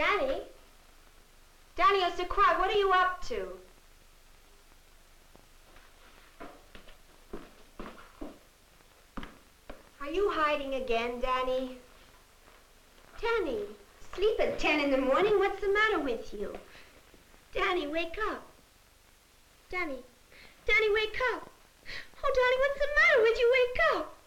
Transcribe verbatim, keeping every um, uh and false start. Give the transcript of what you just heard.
Danny? Danny, it's so quiet. What are you up to? Are you hiding again, Danny? Danny, sleep at ten in the morning? What's the matter with you? Danny, wake up. Danny, Danny, wake up. Oh, Danny, what's the matter with you? Wake up.